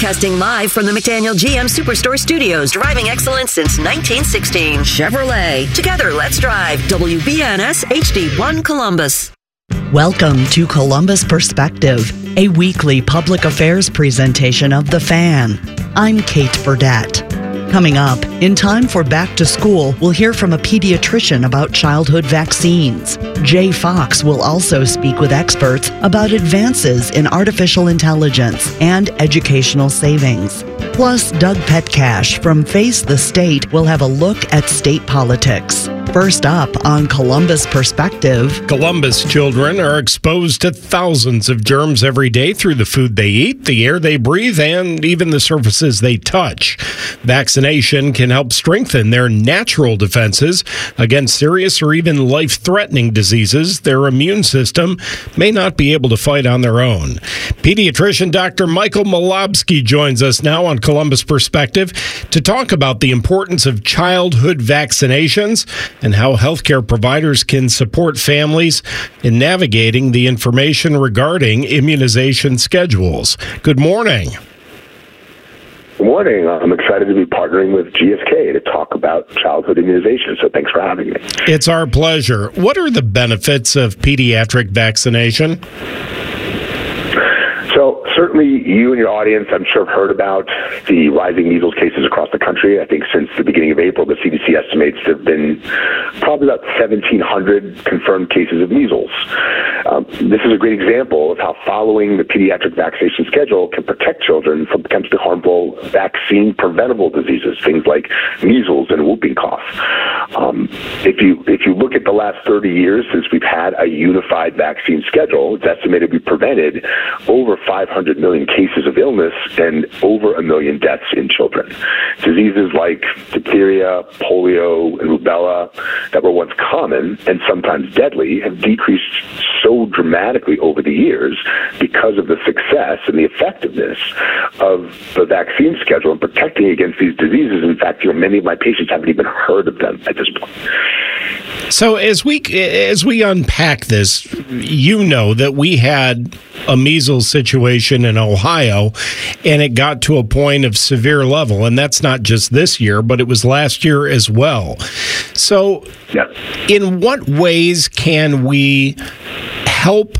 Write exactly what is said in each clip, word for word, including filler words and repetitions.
Broadcasting live from the McDaniel G M Superstore Studios, driving excellence since nineteen sixteen. Chevrolet. Together, let's drive. W B N S H D one Columbus. Welcome to Columbus Perspective, a weekly public affairs presentation of The Fan. I'm Kate Burdett. Coming up, in time for back to school, we'll hear from a pediatrician about childhood vaccines. Jay Fox will also speak with experts about advances in artificial intelligence and educational savings. Plus, Doug Petcash from Face the State will have a look at state politics. First up on Columbus Perspective. Columbus children are exposed to thousands of germs every day through the food they eat, the air they breathe, and even the surfaces they touch. Vaccination can help strengthen their natural defenses against serious or even life-threatening diseases their immune system may not be able to fight on their own. Pediatrician Doctor Michael Malobsky joins us now on Columbus Perspective to talk about the importance of childhood vaccinations and how healthcare providers can support families in navigating the information regarding immunization schedules. Good morning. Good morning. I'm excited to be partnering with G S K to talk about childhood immunization, so thanks for having me. It's our pleasure. What are the benefits of pediatric vaccination? So certainly you and your audience, I'm sure, have heard about the rising measles cases across the country. I think since the beginning of April, the C D C estimates there have been probably about seventeen hundred confirmed cases of measles. Um, this is a great example of how following the pediatric vaccination schedule can protect children from potentially harmful vaccine-preventable diseases, things like measles and whooping cough. Um, if you if you look at the last thirty years since we've had a unified vaccine schedule, it's estimated we prevented over five hundred million cases of illness and over a million deaths in children. Diseases like diphtheria, polio, and rubella that were once common and sometimes deadly have decreased so dramatically over the years because of the success and the effectiveness of the vaccine schedule in protecting against these diseases. In fact, you know, many of my patients haven't even heard of them at this point. So as we as we unpack this, you know that we had a measles situation in Ohio, and it got to a point of severe level, and that's not just this year, but it was last year as well. So Yep. In what ways can we help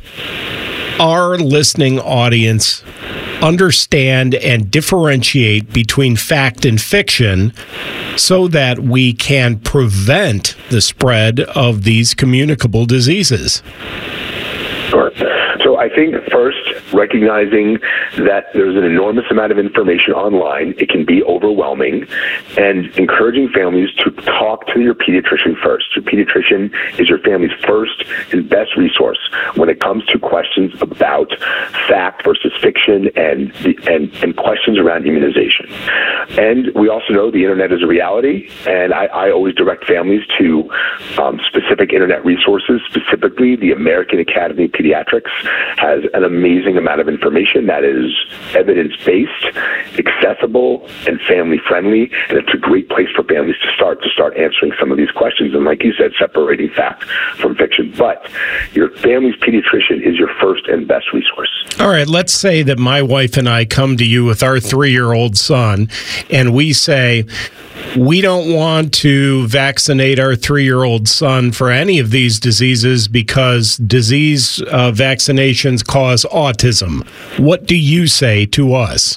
our listening audience understand and differentiate between fact and fiction so that we can prevent the spread of these communicable diseases? Sure. So I think first, recognizing that there's an enormous amount of information online, it can be overwhelming, and encouraging families to talk to your pediatrician first. Your pediatrician is your family's first and best resource when it comes to questions about fact versus fiction and the, and, and questions around immunization. And we also know the internet is a reality, and I, I always direct families to um, specific internet resources. Specifically, the American Academy of Pediatrics has an amazing amount of information that is evidence-based, accessible, and family-friendly, and it's a great place for families to start to start answering some of these questions, and like you said, separating fact from fiction. But your family's pediatrician is your first and best resource. All right, let's say that my wife and I come to you with our three-year-old son, and we say, we don't want to vaccinate our three-year-old son for any of these diseases because disease uh, vaccinations cause autism. What do you say to us?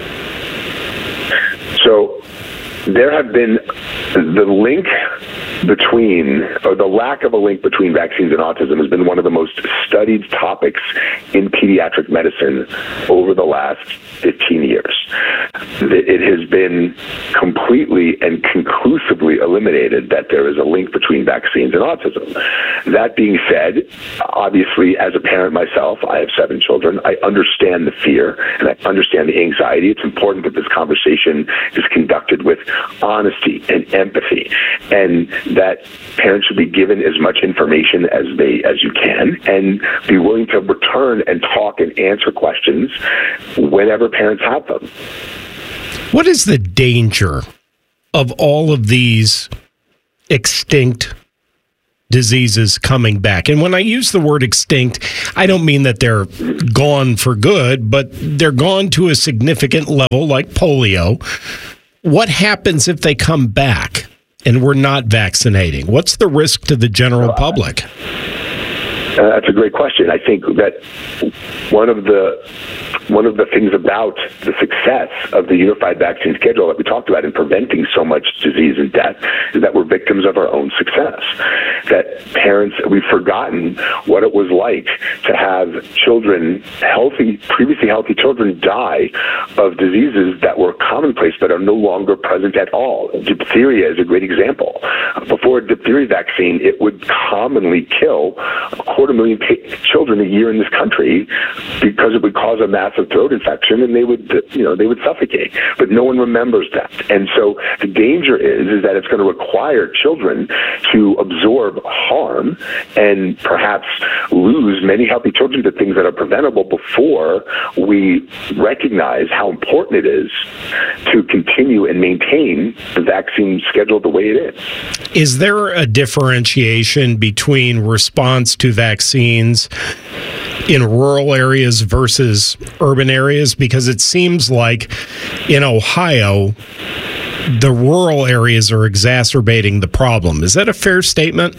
So there have been the link between, or the lack of a link between vaccines and autism has been one of the most studied topics in pediatric medicine over the last fifteen years. It has been completely and conclusively eliminated that there is a link between vaccines and autism. That being said, obviously, as a parent myself, I have seven children. I understand the fear and I understand the anxiety. It's important that this conversation is conducted with honesty and empathy, and that parents should be given as much information as they as you can, and be willing to return and talk and answer questions whenever parents have them. What is the danger of all of these extinct diseases coming back. And when I use the word extinct, I don't mean that they're gone for good, but they're gone to a significant level, like polio. What happens if they come back and we're not vaccinating? What's the risk to the general public? Uh, that's a great question. I think that one of the one of the things about the success of the unified vaccine schedule that we talked about in preventing so much disease and death is that we're victims of our own success. That parents, we've forgotten what it was like to have children, healthy, previously healthy children, die of diseases that were commonplace but are no longer present at all. Diphtheria is a great example. Before a diphtheria vaccine, it would commonly kill a quarter million pa- children a year in this country because it would cause a massive throat infection, and they would, you know, they would suffocate. But no one remembers that. And so the danger is, is that it's going to require children to absorb harm and perhaps lose many healthy children to things that are preventable before we recognize how important it is to continue and maintain the vaccine schedule the way it is. Is there a differentiation between response to vaccines in rural areas versus urban areas? Because it seems like in Ohio, the rural areas are exacerbating the problem. Is that a fair statement?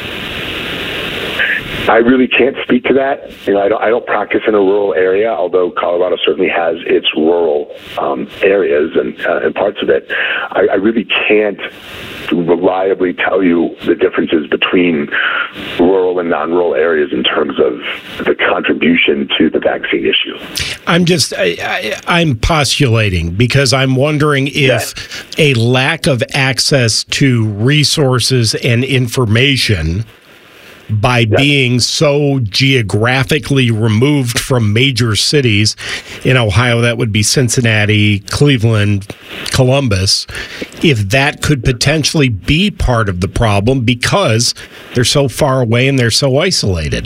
I really can't speak to that. You know, I don't, I don't practice in a rural area, although Colorado certainly has its rural um, areas and, uh, and parts of it. I, I really can't reliably tell you the differences between rural and non-rural areas in terms of the contribution to the vaccine issue. I'm just, I, I, I'm postulating because I'm wondering if yeah. a lack of access to resources and information by yeah. being so geographically removed from major cities in Ohio, that would be Cincinnati, Cleveland, Columbus, if that could potentially be part of the problem because they're so far away and they're so isolated.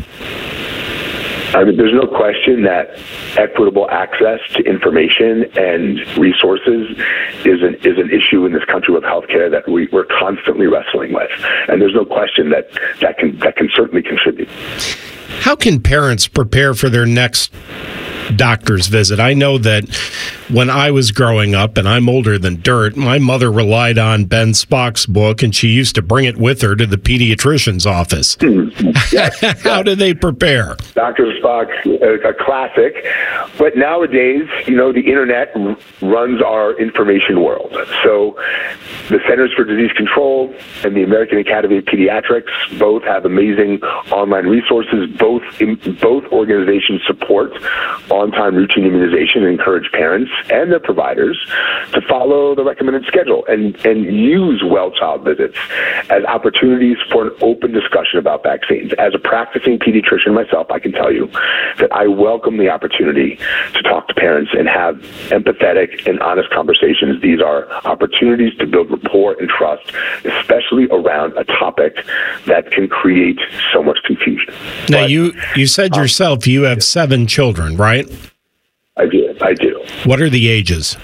I mean, there's no question that equitable access to information and resources is an is an issue in this country with healthcare that we, we're constantly wrestling with, and there's no question that that can that can certainly contribute. How can parents prepare for their next doctor's visit? I know that when I was growing up, and I'm older than dirt, my mother relied on Ben Spock's book, and she used to bring it with her to the pediatrician's office. Yes. How do they prepare? Doctor Spock, a, a classic. But nowadays, you know, the internet r- runs our information world. So the Centers for Disease Control and the American Academy of Pediatrics both have amazing online resources. Both in, both organizations support on-time routine immunization and encourage parents and their providers to follow the recommended schedule and, and use well child visits as opportunities for an open discussion about vaccines. As a practicing pediatrician myself, I can tell you that I welcome the opportunity to talk to parents and have empathetic and honest conversations. These are opportunities to build rapport and trust, especially around a topic that can create so much confusion. Now, but, you, you said yourself you have seven children, right? I do. I do. What are the ages?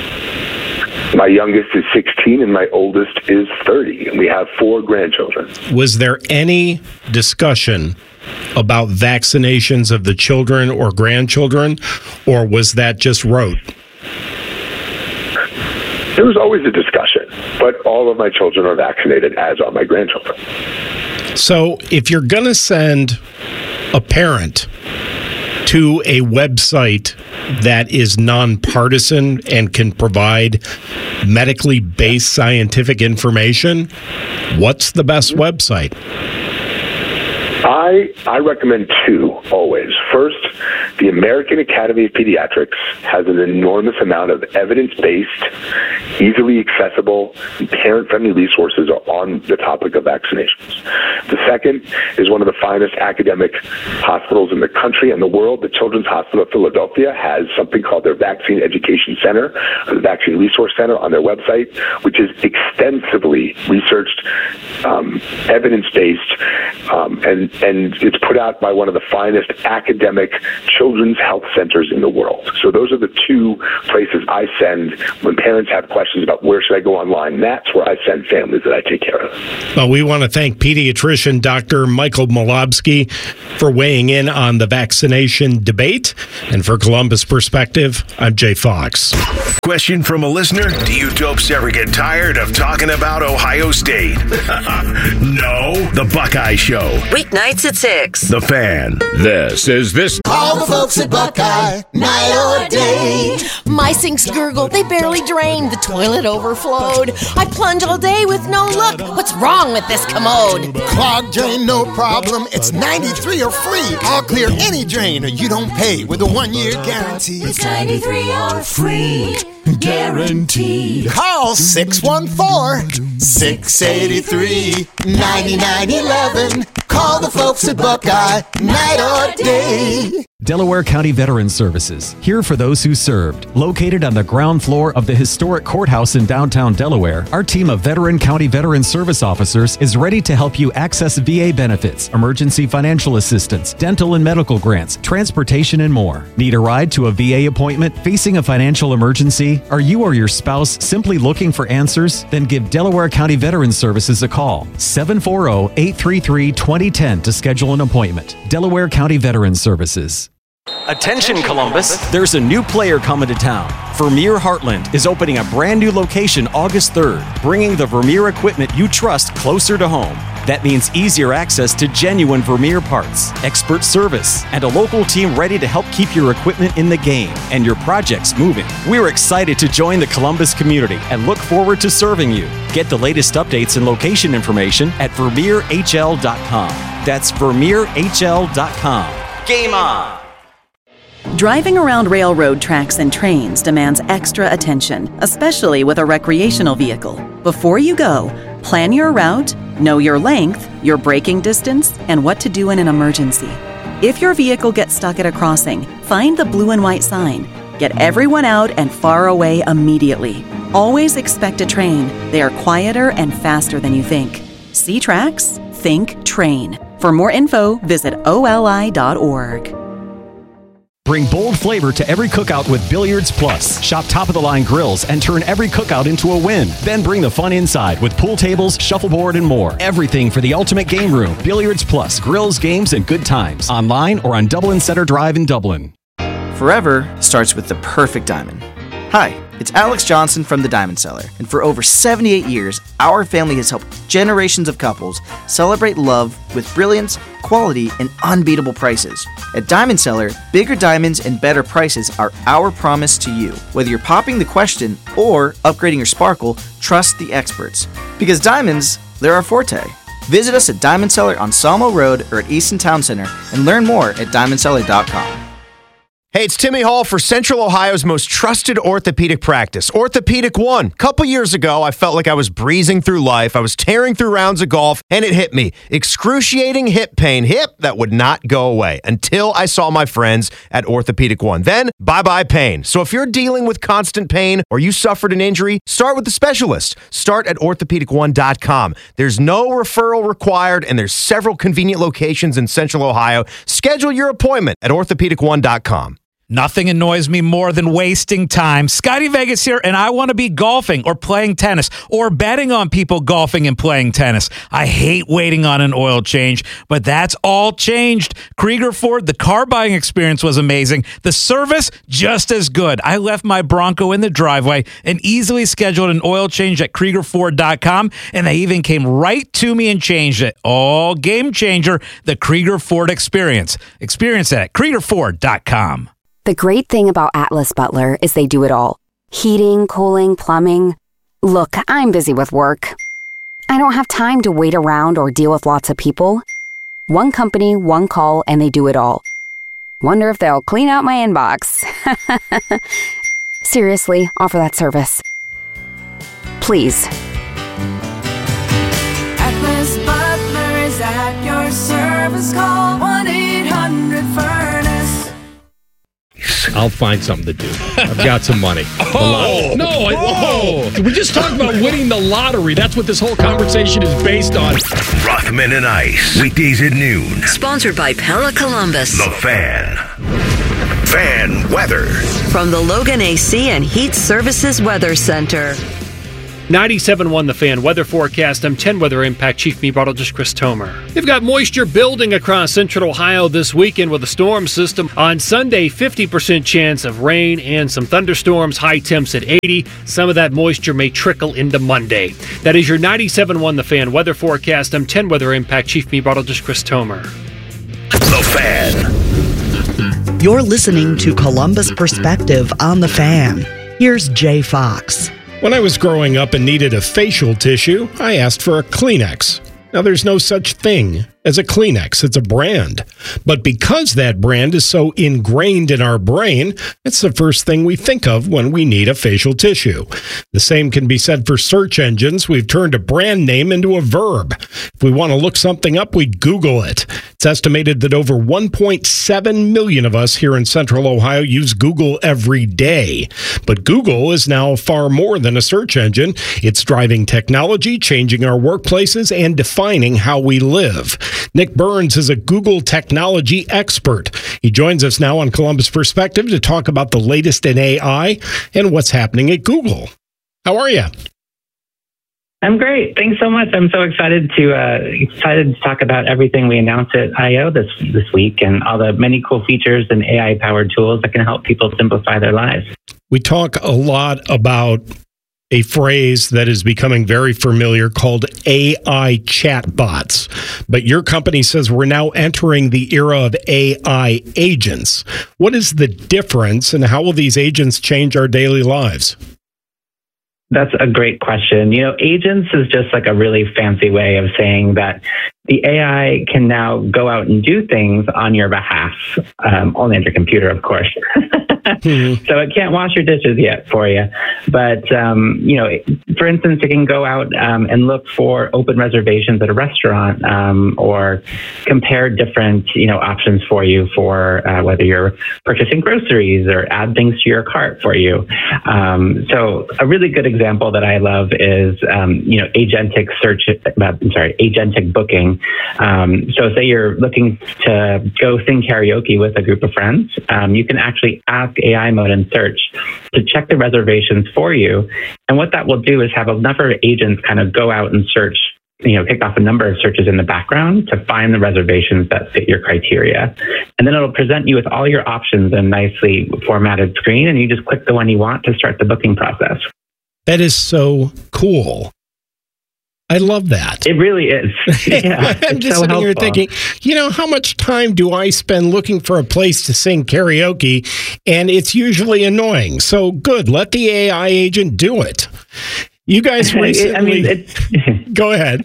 My youngest is sixteen and my oldest is thirty, and we have four grandchildren. Was there any discussion about vaccinations of the children or grandchildren, or was that just rote? There was always a discussion, but all of my children are vaccinated, as are my grandchildren. So if you're going to send a parent to a website that is nonpartisan and can provide medically based scientific information, what's the best website? I I recommend two always. First, the American Academy of Pediatrics has an enormous amount of evidence-based, easily accessible, and parent-friendly resources on the topic of vaccinations. The second is one of the finest academic hospitals in the country and the world. The Children's Hospital of Philadelphia has something called their Vaccine Education Center, or the Vaccine Resource Center on their website, which is extensively researched, um, evidence-based, um, and, and it's put out by one of the finest academic children's health centers in the world. So those are the two places I send when parents have questions questions about where should I go online, that's where I send families that I take care of. Well, we want to thank pediatrician Doctor Michael Molobsky for weighing in on the vaccination debate. And for Columbus Perspective, I'm Jay Fox. Question from a listener: do you dopes ever get tired of talking about Ohio State? No. The Buckeye Show. Weeknights at six. The Fan. This is this. Call the folks at Buckeye, night or day. My sinks gurgle, they barely drain. The toilet overflowed. I plunge all day with no luck. What's wrong with this commode? Clogged drain, no problem. It's ninety-three or free. I'll clear any drain or you don't pay with a one-year guarantee. It's ninety-three or free. Guaranteed. Call six one four, six eight three, nine nine one one. Call the folks at Buckeye, night or day. Delaware County Veterans Services, here for those who served. Located on the ground floor of the historic courthouse in downtown Delaware, our team of Veteran County Veterans Service officers is ready to help you access V A benefits, emergency financial assistance, dental and medical grants, transportation, and more. Need a ride to a V A appointment? Facing a financial emergency? Are you or your spouse simply looking for answers? Then give Delaware County Veterans Services a call. seven four zero, eight three three, two zero one zero to schedule an appointment. Delaware County Veterans Services. Attention Columbus, there's a new player coming to town. Vermeer Heartland is opening a brand new location August third, bringing the Vermeer equipment you trust closer to home. That means easier access to genuine Vermeer parts, expert service, and a local team ready to help keep your equipment in the game and your projects moving. We're excited to join the Columbus community and look forward to serving you. Get the latest updates and location information at vermeer h l dot com. That's vermeer h l dot com. Game on! Driving around railroad tracks and trains demands extra attention, especially with a recreational vehicle. Before you go, plan your route, know your length, your braking distance, and what to do in an emergency. If your vehicle gets stuck at a crossing, find the blue and white sign. Get everyone out and far away immediately. Always expect a train. They are quieter and faster than you think. See tracks? Think train. For more info, visit O L I dot org. Bring bold flavor to every cookout with Billiards Plus. Shop top-of-the-line grills and turn every cookout into a win. Then bring the fun inside with pool tables, shuffleboard, and more. Everything for the ultimate game room. Billiards Plus. Grills, games, and good times. Online or on Dublin Center Drive in Dublin. Forever starts with the perfect diamond. Hi, it's Alex Johnson from the Diamond Cellar, and for over seventy-eight years, our family has helped generations of couples celebrate love with brilliance, quality, and unbeatable prices. At Diamond Cellar, bigger diamonds and better prices are our promise to you. Whether you're popping the question or upgrading your sparkle, trust the experts. Because diamonds, they're our forte. Visit us at Diamond Cellar on Salmo Road or at Easton Town Center and learn more at diamond cellar dot com. Hey, it's Timmy Hall for Central Ohio's most trusted orthopedic practice, Orthopedic One. A couple years ago, I felt like I was breezing through life. I was tearing through rounds of golf, and it hit me. Excruciating hip pain. Hip that would not go away until I saw my friends at Orthopedic One. Then, bye-bye pain. So if you're dealing with constant pain or you suffered an injury, start with the specialist. Start at orthopedic one dot com. There's no referral required, and there's several convenient locations in Central Ohio. Schedule your appointment at orthopedic one dot com. Nothing annoys me more than wasting time. Scotty Vegas here, and I want to be golfing or playing tennis or betting on people golfing and playing tennis. I hate waiting on an oil change, but that's all changed. Krieger Ford, the car buying experience was amazing. The service, just as good. I left my Bronco in the driveway and easily scheduled an oil change at krieger ford dot com, and they even came right to me and changed it. All game changer, the Krieger Ford experience. Experience it at krieger ford dot com. The great thing about Atlas Butler is they do it all. Heating, cooling, plumbing. Look, I'm busy with work. I don't have time to wait around or deal with lots of people. One company, one call, and they do it all. Wonder if they'll clean out my inbox. Seriously, offer that service. Please. Atlas Butler is at your service. Call one eight hundred furnace. I'll find something to do. I've got some money. Oh, no. I, whoa. We just talked about winning the lottery. That's what this whole conversation is based on. Rothman and Ice, weekdays at noon. Sponsored by Pella Columbus. The Fan. Fan weather. From the Logan A C and Heat Services Weather Center. ninety-seven point one The Fan weather forecast. I'm ten Weather Impact Chief Meteorologist Chris Tomer. They've got moisture building across central Ohio this weekend with a storm system. On Sunday, fifty percent chance of rain and some thunderstorms, high temps at eighty. Some of that moisture may trickle into Monday. That is your ninety-seven point one The Fan weather forecast. I'm ten Weather Impact Chief Meteorologist Chris Tomer. The Fan. You're listening to Columbus Perspective on The Fan. Here's Jay Fox. When I was growing up and needed a facial tissue, I asked for a Kleenex. Now, there's no such thing as a Kleenex. It's a brand. But because that brand is so ingrained in our brain, it's the first thing we think of when we need a facial tissue. The same can be said for search engines. We've turned a brand name into a verb. If we want to look something up, we Google it. It's estimated that over one point seven million of us here in Central Ohio use Google every day. But Google is now far more than a search engine. It's driving technology, changing our workplaces, and defining how we live. Nick Burns is a Google technology expert. He joins us now on Columbus Perspective to talk about the latest in A I and what's happening at Google. How are you? I'm great. Thanks so much. I'm so excited to uh, excited to talk about everything we announced at I O this this week and all the many cool features and A I-powered tools that can help people simplify their lives. We talk a lot about a phrase that is becoming very familiar called A I chatbots. But your company says we're now entering the era of A I agents. What is the difference, and how will these agents change our daily lives? That's a great question. You know, agents is just like a really fancy way of saying that the A I can now go out and do things on your behalf, um, only on your computer, of course. Mm-hmm. So it can't wash your dishes yet for you. But, um, you know, for instance, it can go out um, and look for open reservations at a restaurant um, or compare different, you know, options for you for uh, whether you're purchasing groceries or add things to your cart for you. Um, so a really good example that I love is, um, you know, agentic search, I'm sorry, agentic booking. Um, so say you're looking to go sing karaoke with a group of friends, um, you can actually ask A I mode and search to check the reservations for you. And what that will do is have a number of agents kind of go out and search, you know, kick off a number of searches in the background to find the reservations that fit your criteria. And then it'll present you with all your options in a nicely formatted screen, and you just click the one you want to start the booking process. That is so cool. I love that. It really is. Yeah, I'm just so sitting helpful. here thinking, you know, how much time do I spend looking for a place to sing karaoke? And it's usually annoying. So good. Let the A I agent do it. You guys recently... I mean, it's... Go ahead.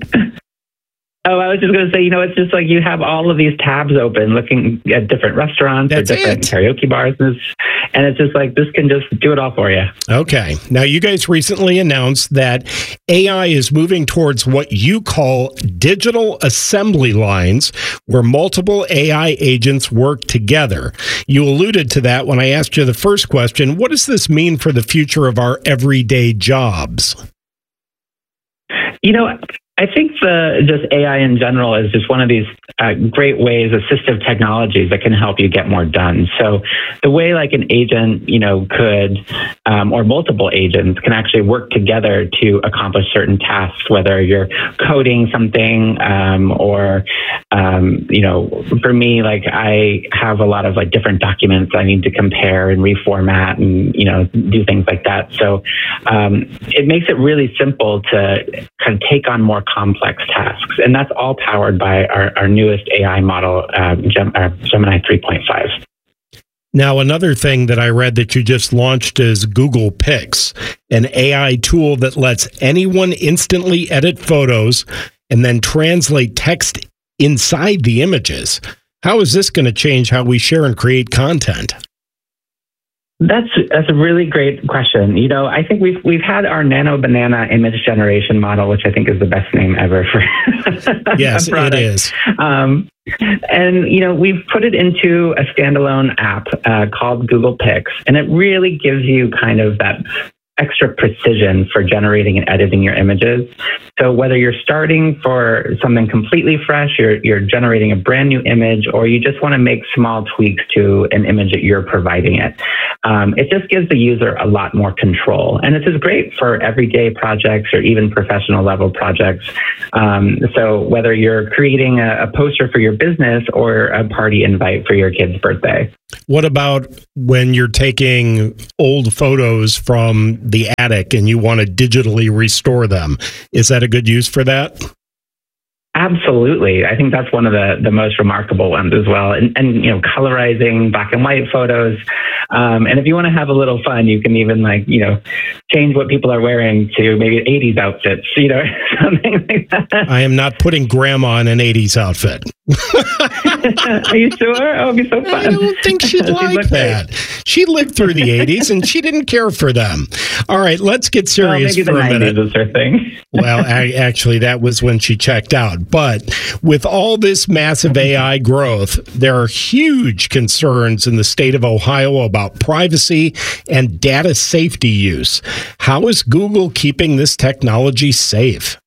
Oh, I was just going to say, you know, it's just like you have all of these tabs open looking at different restaurants That's or different it. karaoke bars. And it's, and it's just like, this can just do it all for you. Okay. Now, you guys recently announced that A I is moving towards what you call digital assembly lines, where multiple A I agents work together. You alluded to that when I asked you the first question. What does this mean for the future of our everyday jobs? You know, I think the just A I in general is just one of these uh, great ways, assistive technologies that can help you get more done. So the way like an agent, you know, could, um, or multiple agents can actually work together to accomplish certain tasks, whether you're coding something um, or, um, you know, for me, like I have a lot of like different documents I need to compare and reformat and, you know, do things like that. So um, it makes it really simple to kind of take on more complex tasks. And that's all powered by our, our newest A I model, uh, Gem, uh, Gemini three point five. Now, another thing that I read that you just launched is Google Pics, an A I tool that lets anyone instantly edit photos and then translate text inside the images. How is this going to change how we share and create content? That's that's a really great question. You know, I think we've we've had our Nano Banana image generation model, which I think is the best name ever for yes, a product. It is. Um, and you know, we've put it into a standalone app uh, called Google Pics, and it really gives you kind of that extra precision for generating and editing your images. So whether you're starting for something completely fresh, you're, you're generating a brand new image, or you just want to make small tweaks to an image that you're providing it, um, it just gives the user a lot more control. And this is great for everyday projects or even professional level projects. Um, so whether you're creating a, a poster for your business or a party invite for your kid's birthday. What about when you're taking old photos from the attic and you want to digitally restore them? Is that a good use for that? Absolutely. I think that's one of the, the most remarkable ones as well. And, and, you know, colorizing black and white photos. Um, and if you want to have a little fun, you can even like, you know, change what people are wearing to maybe eighties outfits, you know, something like that. I am not putting grandma in an eighties outfit. Are you sure? Oh, it'd be so fun. I don't think she'd like that. Great. She lived through the eighties and she didn't care for them. All right, let's get serious well, maybe for the a minute. Was her thing. Well, I, actually, that was when she checked out. But with all this massive A I growth, there are huge concerns in the state of Ohio about privacy and data safety use. How is Google keeping this technology safe?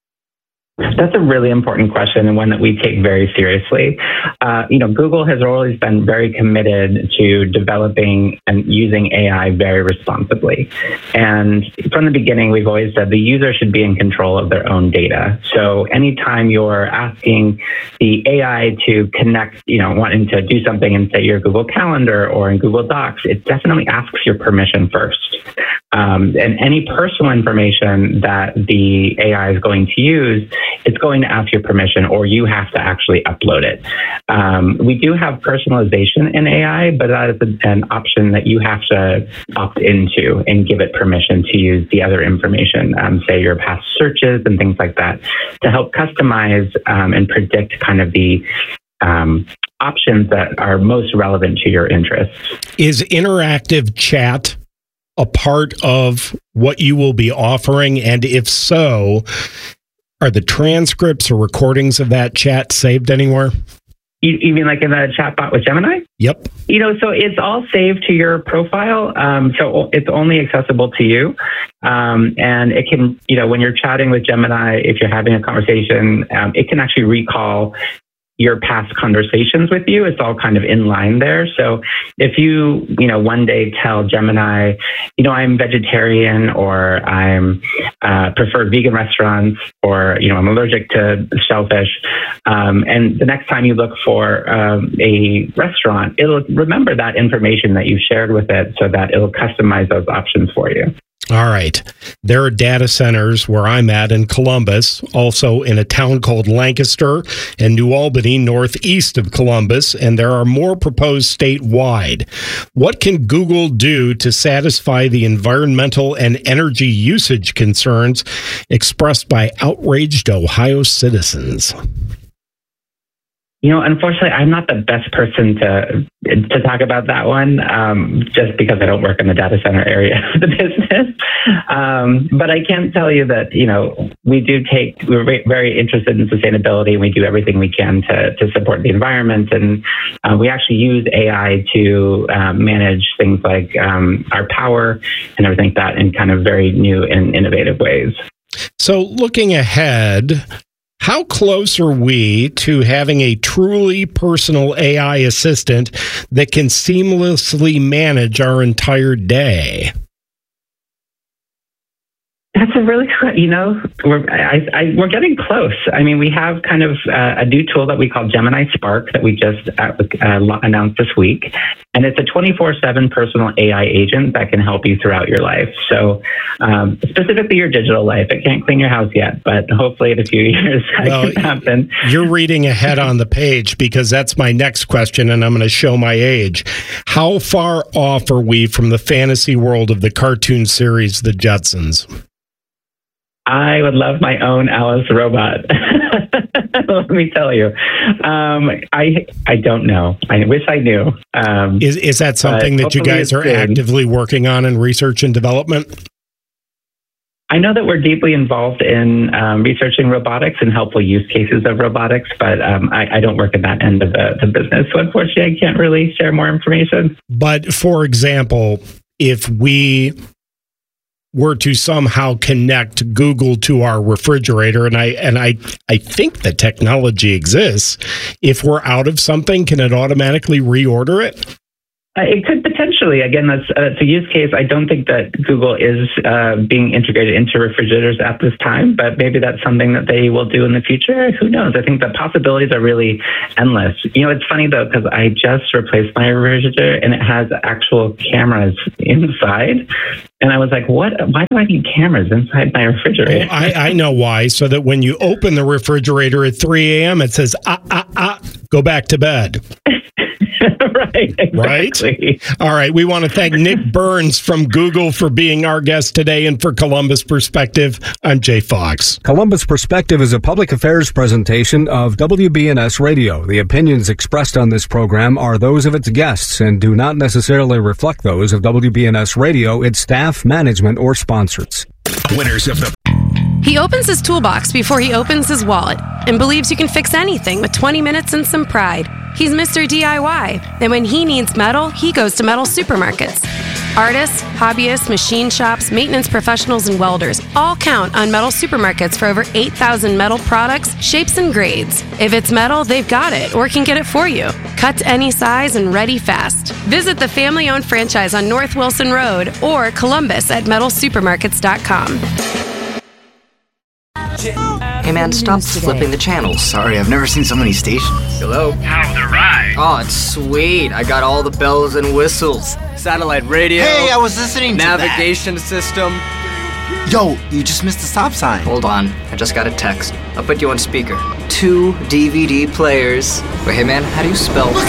That's a really important question and one that we take very seriously. Uh, you know, Google has always been very committed to developing and using A I very responsibly. And from the beginning, we've always said the user should be in control of their own data. So anytime you're asking the A I to connect, you know, wanting to do something in, say, your Google Calendar or in Google Docs, it definitely asks your permission first. Um, and any personal information that the A I is going to use, it's going to ask your permission, or you have to actually upload it. Um, we do have personalization in A I, but that is a, an option that you have to opt into and give it permission to use the other information, um, say your past searches and things like that, to help customize um, and predict kind of the um, options that are most relevant to your interests. Is interactive chat a part of what you will be offering? And if so, are the transcripts or recordings of that chat saved anywhere? You, you mean like in the chatbot with Gemini? Yep. You know, so it's all saved to your profile. Um, so it's only accessible to you. Um, and it can, you know, when you're chatting with Gemini, if you're having a conversation, um, it can actually recall your past conversations with you. It's all kind of in line there. So if you, you know, one day tell Gemini, you know, I'm vegetarian, or I'm uh, prefer vegan restaurants, or, you know, I'm allergic to shellfish. Um, and the next time you look for um, a restaurant, it'll remember that information that you shared with it, so that it'll customize those options for you. All right. There are data centers where I'm at in Columbus, also in a town called Lancaster and New Albany, northeast of Columbus, and there are more proposed statewide. What can Google do to satisfy the environmental and energy usage concerns expressed by outraged Ohio citizens? You know, unfortunately, I'm not the best person to to talk about that one, um, just because I don't work in the data center area of the business. Um, but I can tell you that, you know, we do take, we're very interested in sustainability, and we do everything we can to, to support the environment. And uh, we actually use A I to uh, manage things like um, our power and everything like that in kind of very new and innovative ways. So looking ahead, how close are we to having a truly personal A I assistant that can seamlessly manage our entire day? That's a really, you know, we're I, I, we're getting close. I mean, we have kind of uh, a new tool that we call Gemini Spark that we just uh, uh, announced this week. And it's a twenty-four seven personal A I agent that can help you throughout your life. So um, specifically your digital life. It can't clean your house yet, but hopefully in a few years that well, can happen. You're reading ahead on the page, because that's my next question, and I'm going to show my age. How far off are we from the fantasy world of the cartoon series, The Jetsons? I would love my own Alice robot. Let me tell you. Um, I I don't know. I wish I knew. Um, is is that something that you guys are actively working on in research and development? I know that we're deeply involved in um, researching robotics and helpful use cases of robotics, but um, I, I don't work at that end of the, the business. So unfortunately, I can't really share more information. But for example, if we were to somehow connect Google to our refrigerator, and I and I I think the technology exists. If we're out of something, can it automatically reorder it? Uh, it could potentially. Again, that's, uh, that's a use case. I don't think that Google is uh, being integrated into refrigerators at this time, but maybe that's something that they will do in the future. Who knows? I think the possibilities are really endless. You know, it's funny, though, because I just replaced my refrigerator, and it has actual cameras inside. And I was like, what? Why do I need cameras inside my refrigerator? Well, I, I know why. So that when you open the refrigerator at three a.m., it says, ah, ah, ah, go back to bed. Right, exactly. Right? All right. We want to thank Nick Burns from Google for being our guest today. And for Columbus Perspective, I'm Jay Fox. Columbus Perspective is a public affairs presentation of W B N S Radio. The opinions expressed on this program are those of its guests and do not necessarily reflect those of W B N S Radio, its staff, management, or sponsors. Winners of the... He opens his toolbox before he opens his wallet and believes you can fix anything with twenty minutes and some pride. He's Mister D I Y, and when he needs metal, he goes to metal supermarkets. Artists, hobbyists, machine shops, maintenance professionals, and welders all count on metal supermarkets for over eight thousand metal products, shapes, and grades. If it's metal, they've got it or can get it for you. Cut to any size and ready fast. Visit the family-owned franchise on North Wilson Road or Columbus at metal supermarkets dot com. Hey man, stop flipping the channels. Sorry, I've never seen so many stations. Hello? How's the ride? Oh, it's sweet. I got all the bells and whistles. Satellite radio. Hey, I was listening to navigation that. system. Yo, you just missed the stop sign. Hold on, I just got a text. I'll put you on speaker. Two D V D players. Wait, hey man, how do you spell? Look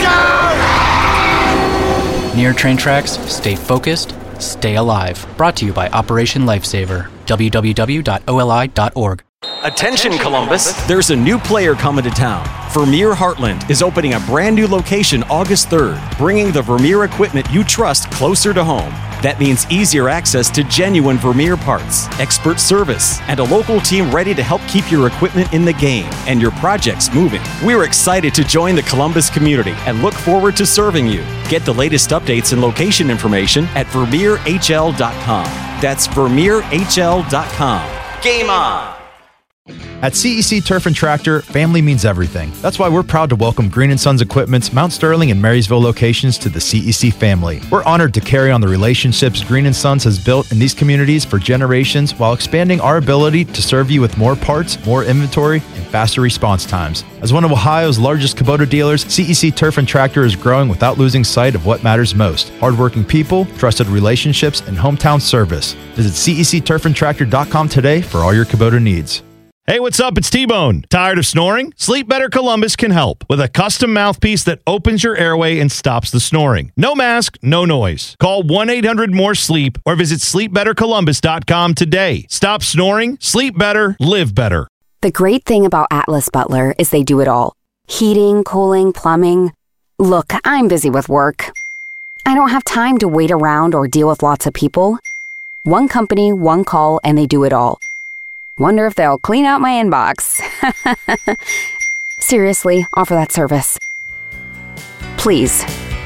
out! Near train tracks, stay focused, stay alive. Brought to you by Operation Lifesaver. w w w dot o l i dot org. Attention Columbus, there's a new player coming to town. Vermeer Heartland is opening a brand new location August third, bringing the Vermeer equipment you trust closer to home. That means easier access to genuine Vermeer parts, expert service, and a local team ready to help keep your equipment in the game and your projects moving. We're excited to join the Columbus community and look forward to serving you. Get the latest updates and location information at vermeer h l dot com. That's vermeer h l dot com. Game on! At C E C Turf and Tractor, family means everything. That's why we're proud to welcome Green and Sons Equipment's Mount Sterling and Marysville locations to the C E C family. We're honored to carry on the relationships Green and Sons has built in these communities for generations while expanding our ability to serve you with more parts, more inventory, and faster response times. As one of Ohio's largest Kubota dealers, C E C Turf and Tractor is growing without losing sight of what matters most: hardworking people, trusted relationships, and hometown service. Visit C E C turf and tractor dot com today for all your Kubota needs. Hey, what's up? It's T-Bone. Tired of snoring? Sleep Better Columbus can help with a custom mouthpiece that opens your airway and stops the snoring. No mask, no noise. Call one eight hundred more sleep or visit sleep better columbus dot com today. Stop snoring, sleep better, live better. The great thing about Atlas Butler is they do it all. Heating, cooling, plumbing. Look, I'm busy with work. I don't have time to wait around or deal with lots of people. One company, one call, and they do it all. Wonder if they'll clean out my inbox. Seriously, offer that service. Please.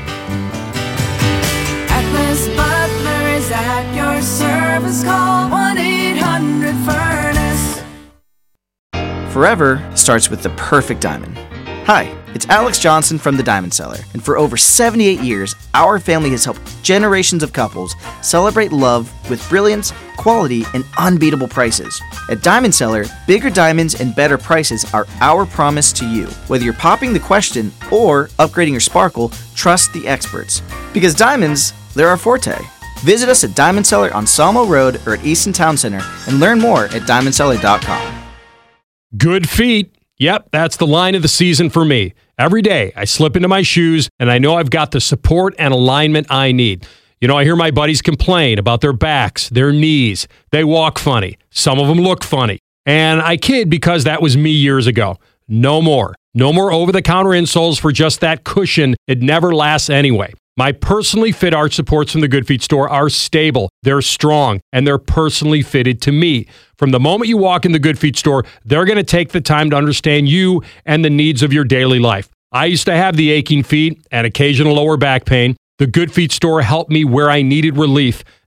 Atlas Butler is at your service. Call one eight hundred furnace. Forever starts with the perfect diamond. Hi, it's Alex Johnson from The Diamond Seller, and for over seventy-eight years, our family has helped generations of couples celebrate love with brilliance, quality, and unbeatable prices. At Diamond Seller, bigger diamonds and better prices are our promise to you. Whether you're popping the question or upgrading your sparkle, trust the experts. Because diamonds, they're our forte. Visit us at Diamond Seller on Sawmill Road or at Easton Town Center and learn more at diamond seller dot com. Good feet. Yep, that's the line of the season for me. Every day, I slip into my shoes, and I know I've got the support and alignment I need. You know, I hear my buddies complain about their backs, their knees. They walk funny. Some of them look funny. And I kid because that was me years ago. No more. No more over-the-counter insoles for just that cushion. It never lasts anyway. My personally fit arch supports from the Good Feet store are stable, they're strong, and they're personally fitted to me. From the moment you walk in the Good Feet store, they're going to take the time to understand you and the needs of your daily life. I used to have the aching feet and occasional lower back pain. The Good Feet store helped me where I needed relief,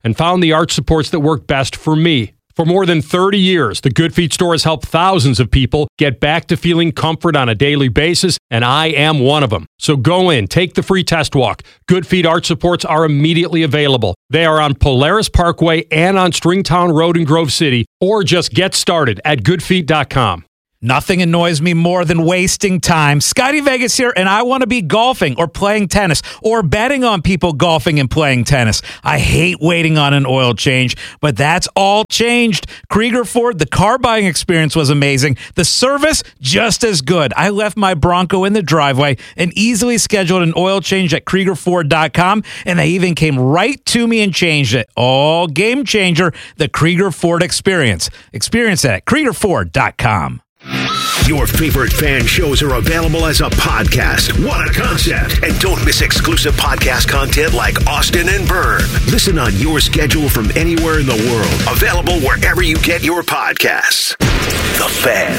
and found the arch supports that work best for me. For more than thirty years, the Good Feet store has helped thousands of people get back to feeling comfort on a daily basis, and I am one of them. So go in, take the free test walk. Good Feet arch supports are immediately available. They are on Polaris Parkway and on Stringtown Road in Grove City, or just get started at good feet dot com. Nothing annoys me more than wasting time. Scotty Vegas here, and I want to be golfing or playing tennis or betting on people golfing and playing tennis. I hate waiting on an oil change, but that's all changed. Krieger Ford, the car buying experience was amazing. The service, just as good. I left my Bronco in the driveway and easily scheduled an oil change at Krieger Ford dot com, and they even came right to me and changed it. Oh, game changer, the Krieger Ford experience. Experience that at Krieger Ford dot com. Your favorite fan shows are available as a podcast. What a concept! And don't miss exclusive podcast content like Austin and Byrne. Listen on your schedule from anywhere in the world. Available wherever you get your podcasts. The Fan.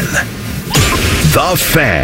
The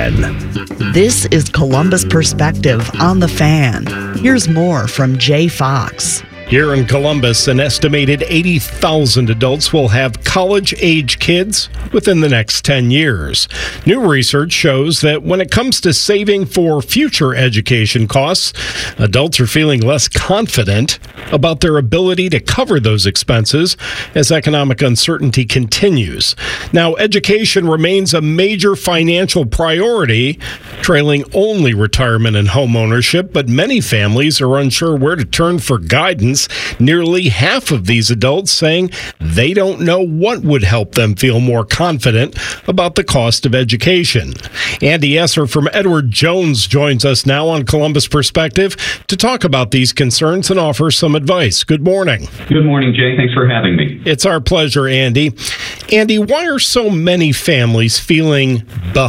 Fan. This is Columbus Perspective on The Fan. Here's more from Jay Fox. Here in Columbus, an estimated eighty thousand adults will have college-age kids within the next ten years. New research shows that when it comes to saving for future education costs, adults are feeling less confident about their ability to cover those expenses as economic uncertainty continues. Now, education remains a major financial priority, trailing only retirement and home ownership, but many families are unsure where to turn for guidance. Nearly half of these adults saying they don't know what would help them feel more confident about the cost of education. Andy Esser from Edward Jones joins us now on Columbus Perspective to talk about these concerns and offer some advice. Good morning. Good morning, Jay. Thanks for having me. It's our pleasure, Andy. Andy, why are so many families feeling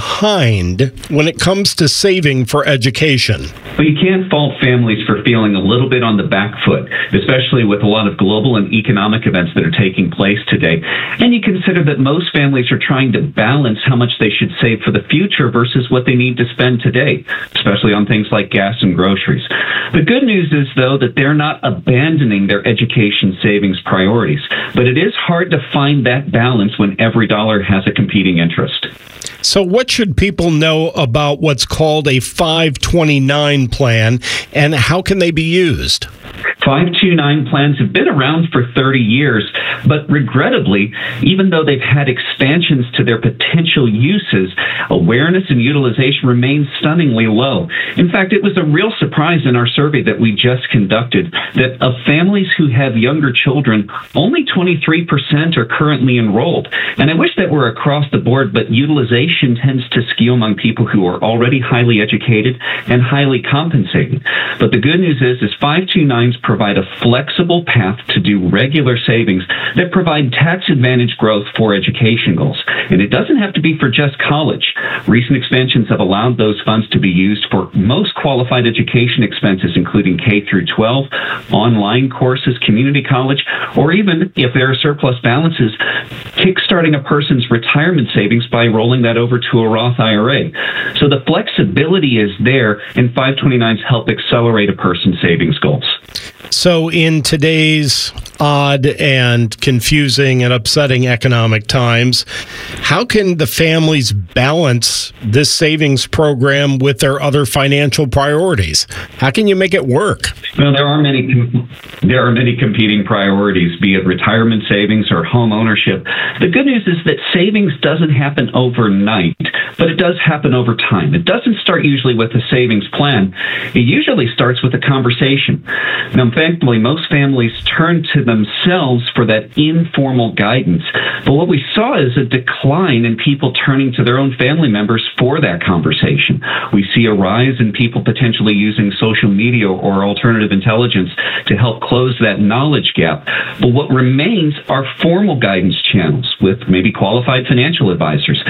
behind when it comes to saving for education? Well, you can't fault families for feeling a little bit on the back foot, especially with a lot of global and economic events that are taking place today. And you consider that most families are trying to balance how much they should save for the future versus what they need to spend today, especially on things like gas and groceries. The good news is, though, that they're not abandoning their education savings priorities. But it is hard to find that balance when every dollar has a competing interest. So what should people know about what's called a five twenty-nine plan, and how can they be used? five twenty-nine plans have been around for thirty years, but regrettably, even though they've had expansions to their potential uses, awareness and utilization remain stunningly low. In fact, it was a real surprise in our survey that we just conducted that of families who have younger children, only twenty-three percent are currently enrolled. And I wish that were across the board, but utilization tends to skew among people who are already highly educated and highly compensated. But the good news is, is five twenty-nines provide a flexible path to do regular savings that provide tax-advantaged growth for education goals. And it doesn't have to be for just college. Recent expansions have allowed those funds to be used for most qualified education expenses, including K through twelve, online courses, community college, or even, if there are surplus balances, kickstarting a person's retirement savings by rolling that over to a Roth I R A. So the flexibility is there, and five twenty-nines help accelerate a person's savings goals. So in today's odd and confusing and upsetting economic times, how can the families balance this savings program with their other financial priorities? How can you make it work? Well, there are many there are many competing priorities, be it retirement savings or home ownership. The good news is that savings doesn't happen overnight, but it does happen over time. It doesn't start usually with a savings plan. It usually starts with a conversation. Now, thankfully, most families turn to themselves for that informal guidance. But what we saw is a decline in people turning to their own family members for that conversation. We see a rise in people potentially using social media or alternative intelligence to help close that knowledge gap. But what remains are formal guidance channels with maybe qualified financial advisors who are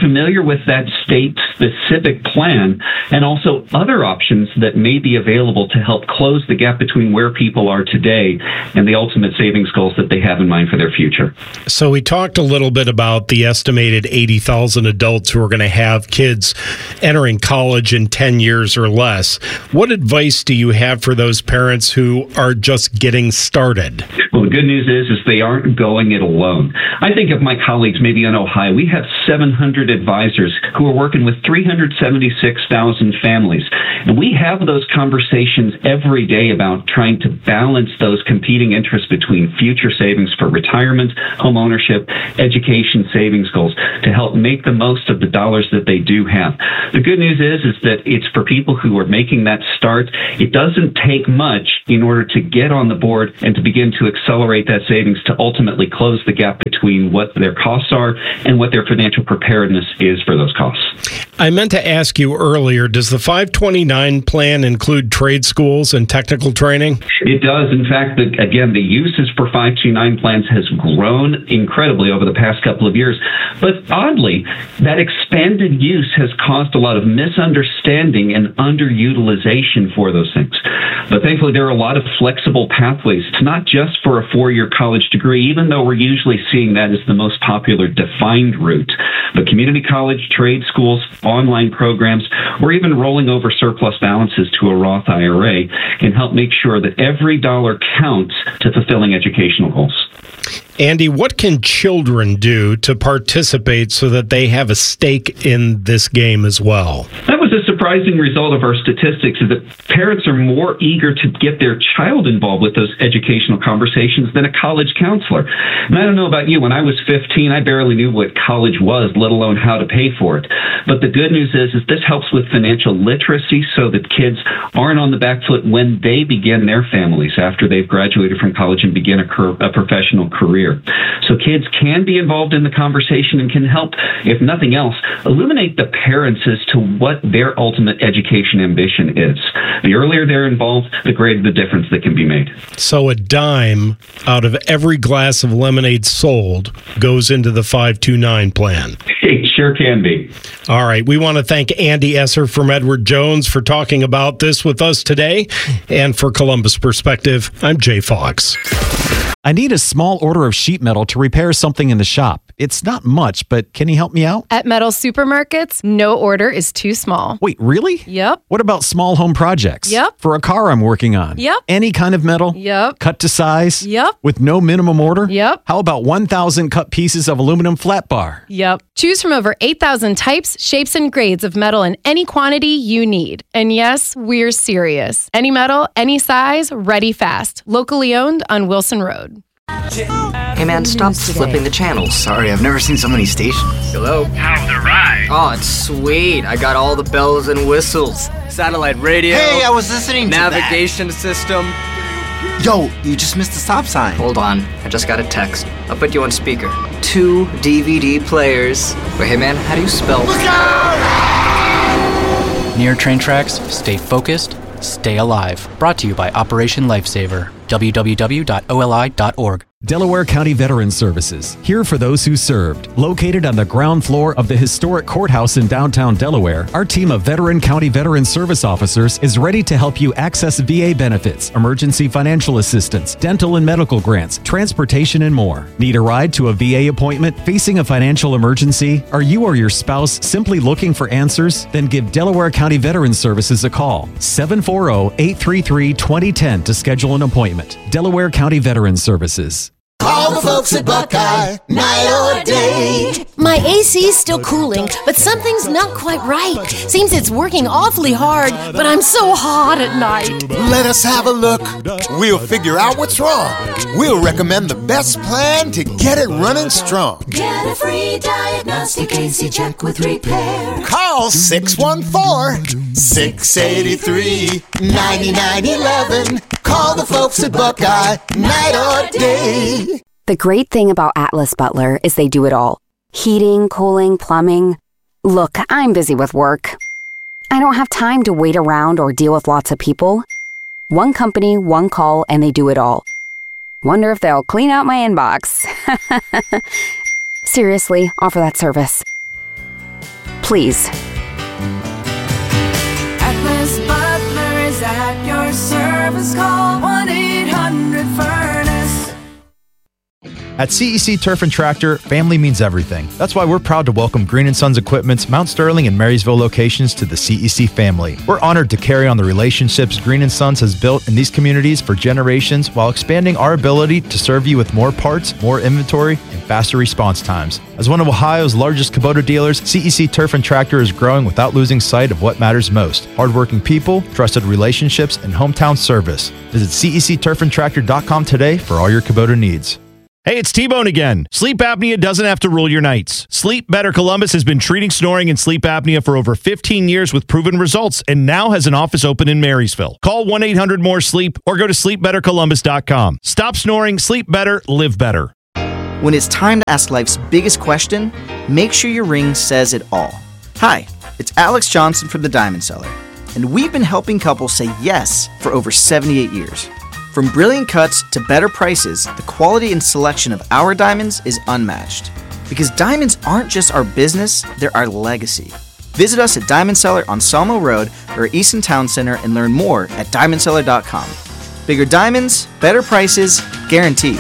familiar with that state-specific plan and also other options that may be available to help close the gap between where people are today and the ultimate savings goals that they have in mind for their future. So we talked a little bit about the estimated eighty thousand adults who are going to have kids entering college in ten years or less. What advice do you have for those parents who are just getting started? Well, the good news is, is they aren't going it alone. I think of my colleagues maybe in Ohio. We have seven hundred advisors who are working with three hundred seventy-six thousand families. And we have those conversations every day about trying to balance those competing interests between future savings for retirement, home ownership, education savings goals to help make the most of the dollars that they do have. The good news is, is that it's for people who are making that start. It doesn't take much in order to get on the board and to begin to accelerate that savings to ultimately close the gap between what their costs are and what their financial preparedness is for those costs. I meant to ask you earlier, does the five twenty-nine plan include trade schools and technical training? It does. In fact, the, again, the uses for five twenty-nine plans has grown incredibly over the past couple of years. But oddly, that expanded use has caused a lot of misunderstanding and underutilization for those things. But thankfully, there are a lot of flexible pathways. It's not just for a four-year college degree, even though we're usually seeing that as the most popular defined route. But community college, trade schools, online programs, or even rolling over surplus balances to a Roth I R A can help make sure that every dollar counts to fulfilling educational goals. Andy, what can children do to participate so that they have a stake in this game as well? That was a surprising result of our statistics, is that parents are more eager to get their child involved with those educational conversations than a college counselor. And I don't know about you, when I was fifteen, I barely knew what college was, let alone how to pay for it. But the good news is, is this helps with financial literacy so that kids aren't on the back foot when they begin their families after they've graduated from college and begin a, cur- a professional career. So kids can be involved in the conversation and can help, if nothing else, illuminate the parents as to what their ultimate education ambition is. The earlier they're involved, the greater the difference that can be made. So a dime out of every glass of lemonade sold goes into the five twenty-nine plan. It sure can be. All right. We want to thank Andy Esser from Edward Jones for talking about this with us today. And for Columbus Perspective, I'm Jay Fox. I need a small order of sheet metal to repair something in the shop. It's not much, but can you help me out? At Metal Supermarkets, no order is too small. Wait, really? Yep. What about small home projects? Yep. For a car I'm working on? Yep. Any kind of metal? Yep. Cut to size? Yep. With no minimum order? Yep. How about one thousand cut pieces of aluminum flat bar? Yep. Choose from over eight thousand types, shapes, and grades of metal in any quantity you need. And yes, we're serious. Any metal, any size, ready fast. Locally owned on Wilson Road. Hey man, stop flipping the channels. Sorry, I've never seen so many stations. Hello? How's the ride? Oh, it's sweet. I got all the bells and whistles. Satellite radio. Hey, I was listening to Navigation system. Yo, you just missed the stop sign. Hold on, I just got a text. I'll put you on speaker. Two D V D players. Wait, hey man, how do you spell? Look out! Near train tracks, stay focused, stay alive. Brought to you by Operation Lifesaver. w w w dot o l i dot org. Delaware County Veterans Services, here for those who served. Located on the ground floor of the historic courthouse in downtown Delaware, our team of Veteran County Veteran Service officers is ready to help you access V A benefits, emergency financial assistance, dental and medical grants, transportation, and more. Need a ride to a V A appointment? Facing a financial emergency? Are you or your spouse simply looking for answers? Then give Delaware County Veterans Services a call. seven four zero, eight three three, two zero one zero to schedule an appointment. Delaware County Veterans Services. Call the folks at Buckeye, night or day. My A C's still cooling, but something's not quite right. Seems it's working awfully hard, but I'm so hot at night. Let us have a look. We'll figure out what's wrong. We'll recommend the best plan to get it running strong. Get a free diagnostic A C check with repair. Call six one four, six eight three, nine nine one one. Call the folks at Buckeye, night or day. The great thing about Atlas Butler is they do it all. Heating, cooling, plumbing. Look, I'm busy with work. I don't have time to wait around or deal with lots of people. One company, one call, and they do it all. Wonder if they'll clean out my inbox. Seriously, offer that service. please. Atlas Butler is at your service. Call one eight hundred furnace. At C E C Turf and Tractor, family means everything. That's why we're proud to welcome Green and Sons Equipment's Mount Sterling and Marysville locations to the C E C family. We're honored to carry on the relationships Green and Sons has built in these communities for generations while expanding our ability to serve you with more parts, more inventory, and faster response times. As one of Ohio's largest Kubota dealers, C E C Turf and Tractor is growing without losing sight of what matters most: hardworking people, trusted relationships, and hometown service. Visit C E C turf and tractor dot com today for all your Kubota needs. Hey, it's T-Bone again. Sleep apnea doesn't have to rule your nights. Sleep Better Columbus has been treating snoring and sleep apnea for over fifteen years with proven results and now has an office open in Marysville. Call one eight hundred more sleep or go to sleep better columbus dot com. Stop snoring, sleep better, live better. When it's time to ask life's biggest question, make sure your ring says it all. Hi, it's Alex Johnson from the Diamond Cellar, and we've been helping couples say yes for over seventy-eight years. From brilliant cuts to better prices, the quality and selection of our diamonds is unmatched. Because diamonds aren't just our business, they're our legacy. Visit us at Diamond Cellar on Sawmill Road or Easton Town Center and learn more at diamond cellar dot com. Bigger diamonds, better prices, guaranteed.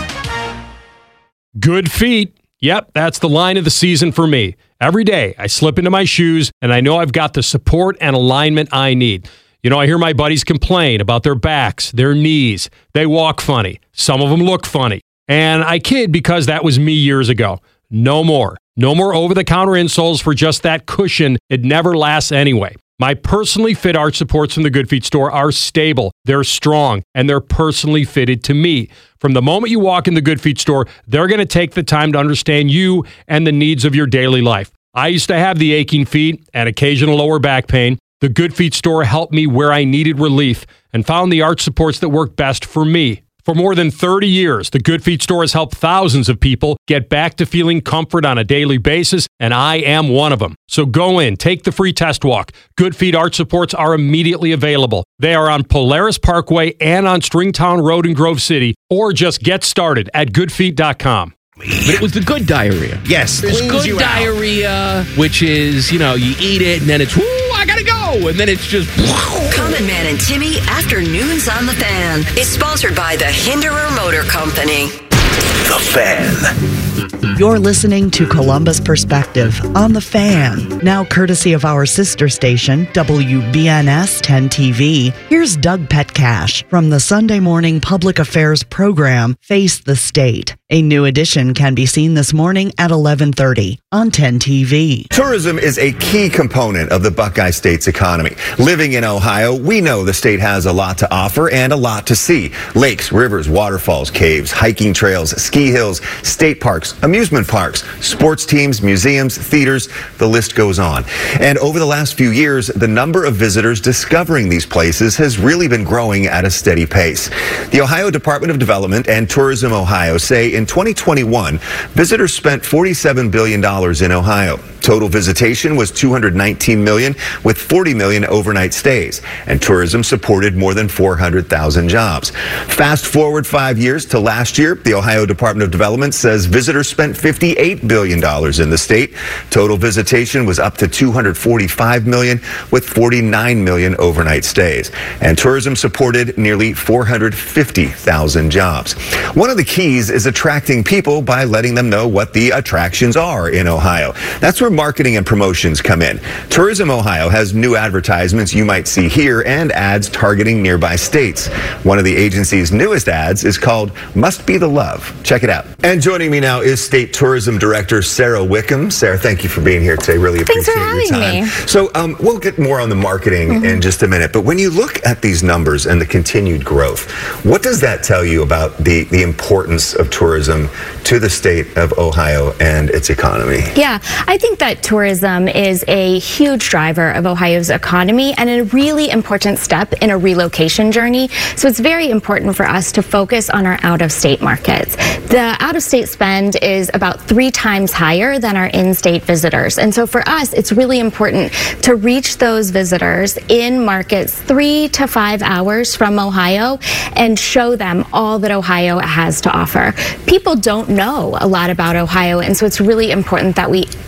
Good feet. Yep, that's the line of the season for me. Every day, I slip into my shoes, and I know I've got the support and alignment I need. You know, I hear my buddies complain about their backs, their knees. They walk funny. Some of them look funny. And I kid because that was me years ago. No more. No more over-the-counter insoles for just that cushion. It never lasts anyway. My personally fit arch supports from the Good Feet store are stable, they're strong, and they're personally fitted to me. From the moment you walk in the Good Feet store, they're going to take the time to understand you and the needs of your daily life. I used to have the aching feet and occasional lower back pain. The Good Feet store helped me where I needed relief and found the arch supports that work best for me. For more than thirty years, the Good Feet store has helped thousands of people get back to feeling comfort on a daily basis, and I am one of them. So go in, take the free test walk. Good Feet arch supports are immediately available. They are on Polaris Parkway and on Stringtown Road in Grove City, or just get started at good feet dot com. But it was the good diarrhea. Yes, there's good diarrhea, which is, you know, you eat it and then it's, whoo, I gotta go, and then it's just. Common Man and Timmy Afternoons on the Fan is sponsored by the Hinderer Motor Company. The Fan. You're listening to Columbus Perspective on The Fan. Now courtesy of our sister station, W B N S ten T V, here's Doug Petcash from the Sunday morning public affairs program, Face the State. A new edition can be seen this morning at eleven thirty on ten T V. Tourism is a key component of the Buckeye State's economy. Living in Ohio, we know the state has a lot to offer and a lot to see. Lakes, rivers, waterfalls, caves, hiking trails, ski hills, state parks, amusement parks, sports teams, museums, theaters, the list goes on. And over the last few years, the number of visitors discovering these places has really been growing at a steady pace. The Ohio Department of Development and Tourism Ohio say in twenty twenty-one, visitors spent forty-seven billion dollars in Ohio. Total visitation was two hundred nineteen million dollars with forty million dollars overnight stays, and tourism supported more than four hundred thousand jobs. Fast forward five years to last year, the Ohio Department of Development says visitors spent fifty-eight billion dollars in the state. Total visitation was up to two hundred forty-five million dollars with forty-nine million dollars overnight stays, and tourism supported nearly four hundred fifty thousand jobs. One of the keys is attracting people by letting them know what the attractions are in Ohio. That's where marketing and promotions come in. Tourism Ohio has new advertisements you might see here and ads targeting nearby states. One of the agency's newest ads is called Must Be the Love. Check it out. And joining me now is State Tourism Director Sarah Wickham. Sarah, thank you for being here today. Really appreciate Thanks for your having time. me. So um, we'll get more on the marketing mm-hmm. in just a minute. But when you look at these numbers and the continued growth, what does that tell you about the, the importance of tourism to the state of Ohio and its economy? Yeah, I think that tourism is a huge driver of Ohio's economy and a really important step in a relocation journey. So it's very important for us to focus on our out-of-state markets. The out-of-state spend is about three times higher than our in-state visitors. And so for us, it's really important to reach those visitors in markets three to five hours from Ohio and show them all that Ohio has to offer. People don't know a lot about Ohio, and so it's really important that we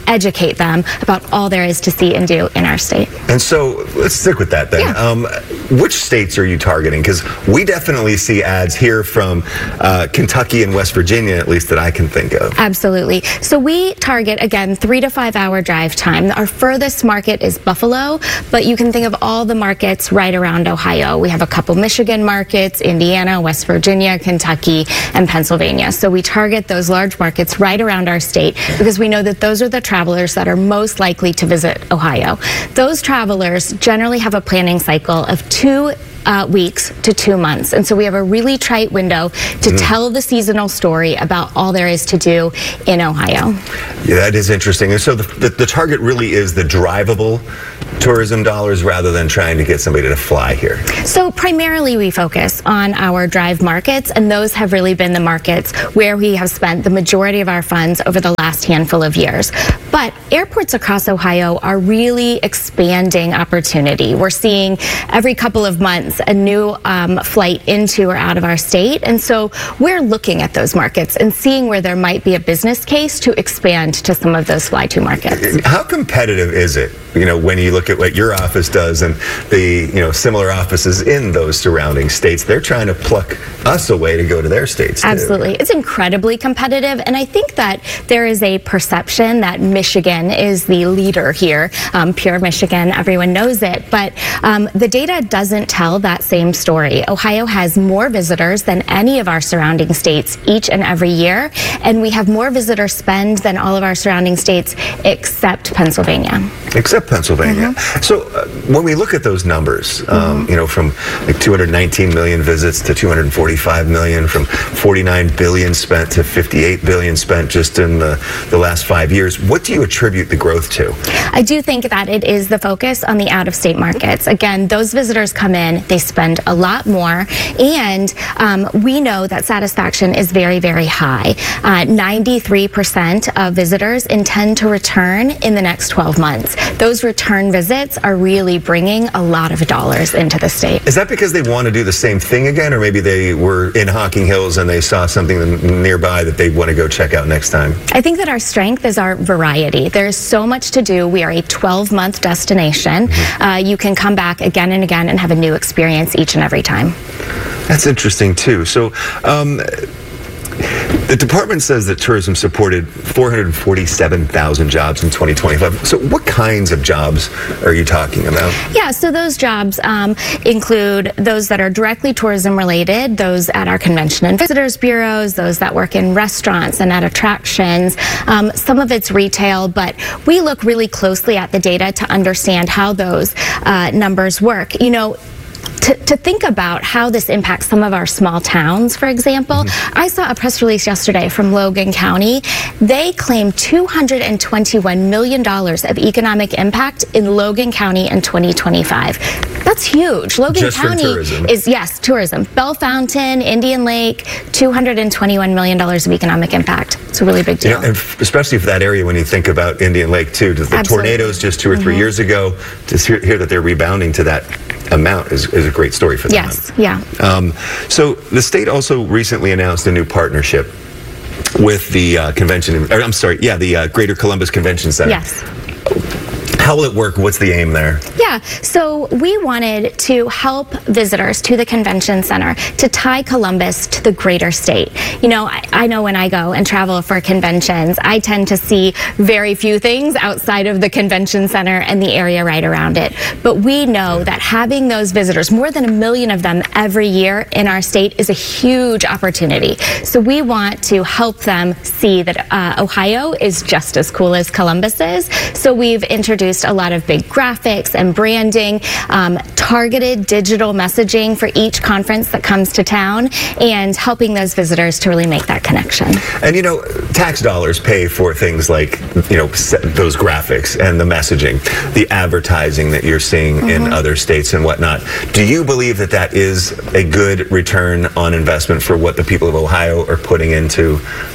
educate them about all there is to see and do in our state. And so let's stick with that then. Yeah. Um, which states are you targeting? Because we definitely see ads here from uh, Kentucky and West Virginia, at least that I can think of. Absolutely. So we target, again, three to five hour drive time. Our furthest market is Buffalo, but you can think of all the markets right around Ohio. We have a couple Michigan markets, Indiana, West Virginia, Kentucky, and Pennsylvania. So we target those large markets right around our state because we know that those are the travelers that are most likely to visit Ohio. Those travelers generally have a planning cycle of two Uh, weeks to two months. And so we have a really tight window to Mm. tell the seasonal story about all there is to do in Ohio. Yeah, that is interesting. And so the, the, the target really is the drivable tourism dollars rather than trying to get somebody to fly here. So primarily we focus on our drive markets, and those have really been the markets where we have spent the majority of our funds over the last handful of years. But airports across Ohio are really expanding opportunity. We're seeing every couple of months a new um, flight into or out of our state. And so we're looking at those markets and seeing where there might be a business case to expand to some of those fly-to markets. How competitive is it, you know, when you look at what your office does and the, you know, similar offices in those surrounding states? They're trying to pluck us away to go to their states, too. Absolutely. It's incredibly competitive. And I think that there is a perception that Michigan is the leader here. Um, pure Michigan, everyone knows it. But um, the data doesn't tell that same story. Ohio has more visitors than any of our surrounding states each and every year. And we have more visitor spend than all of our surrounding states except Pennsylvania. Except Pennsylvania. Mm-hmm. So uh, when we look at those numbers, um, mm-hmm. you know, from like two hundred nineteen million visits to two hundred forty-five million, from forty-nine billion spent to fifty-eight billion spent just in the, the last five years, what do you attribute the growth to? I do think that it is the focus on the out-of-state markets. Again, those visitors come in, they spend a lot more, and um, we know that satisfaction is very, very high. Uh, ninety-three percent of visitors intend to return in the next twelve months. Those return visits are really bringing a lot of dollars into the state. Is that because they want to do the same thing again, or maybe they were in Hocking Hills and they saw something nearby that they want to go check out next time? I think that our strength is our variety. There's so much to do. We are a twelve-month destination. Uh, you can come back again and again and have a new experience each and every time. That's interesting, too. So, um, the department says that tourism supported four hundred forty-seven thousand jobs in twenty twenty-five. So what kinds of jobs are you talking about? Yeah, so those jobs um, include those that are directly tourism related, those at our convention and visitors bureaus, those that work in restaurants and at attractions. Um, some of it's retail, but we look really closely at the data to understand how those uh, numbers work. You know, To, to think about how this impacts some of our small towns, for example, mm-hmm. I saw a press release yesterday from Logan County. They claim two hundred twenty-one million dollars of economic impact in Logan County in twenty twenty-five. That's huge. Logan Just County from tourism. is, yes, tourism. Bell Fountain, Indian Lake, two hundred twenty-one million dollars of economic impact. It's a really big deal. You know, and especially for that area when you think about Indian Lake, too. The Absolutely. tornadoes just two or three mm-hmm. years ago, to hear, hear that they're rebounding to that amount is, is a great story for them. Yes, yeah. Um, so the state also recently announced a new partnership with the uh, convention, or I'm sorry, yeah, the uh, Greater Columbus Convention Center. Yes. How will it work? What's the aim there? Yeah, so we wanted to help visitors to the convention center to tie Columbus to the greater state. You know, I, I know when I go and travel for conventions, I tend to see very few things outside of the convention center and the area right around it. But we know that having those visitors, more than a million of them every year in our state, is a huge opportunity. So we want to help them see that uh, Ohio is just as cool as Columbus is. So we've introduced a lot of big graphics and branding, um, targeted digital messaging for each conference that comes to town, and helping those visitors to really make that connection. And you know, tax dollars pay for things like, you know, those graphics and the messaging, the advertising that you're seeing mm-hmm. in other states and whatnot. Do you believe that that is a good return on investment for what the people of Ohio are putting into